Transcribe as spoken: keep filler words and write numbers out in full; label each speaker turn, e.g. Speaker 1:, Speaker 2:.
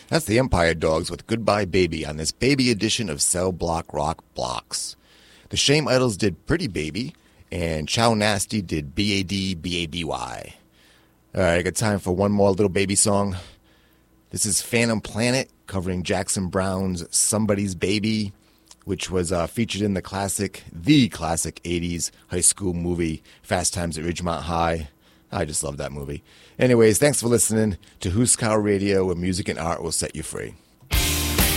Speaker 1: That's the Empire Dogs with Goodbye Baby on this baby edition of Cell Block Rock Blocks. The Shame Idols did Pretty Baby, and Chow Nasty did B A D B A B Y. All right, I got time for one more little baby song. This is Phantom Planet covering Jackson Browne's Somebody's Baby, which was uh, featured in the classic, the classic eighties high school movie, Fast Times at Ridgemont High. I just love that movie. Anyways, thanks for listening to Husker Radio, where music and art will set you free.